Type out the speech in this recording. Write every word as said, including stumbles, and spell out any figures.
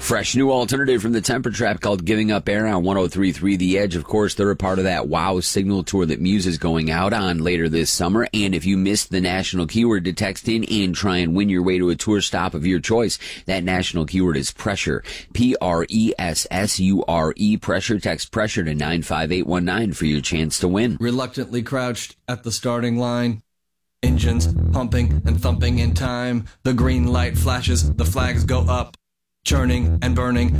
Fresh new alternative from the Temper Trap called Giving Up Air on one oh three point three The Edge. Of course, they're a part of that WOW Signal tour that Muse is going out on later this summer. And if you missed the national keyword to text in and try and win your way to a tour stop of your choice, that national keyword is pressure. P R E S S U R E, pressure. Text pressure to nine five eight one nine for your chance to win. Reluctantly crouched at the starting line. Engines pumping and thumping in time. The green light flashes, the flags go up. Churning and burning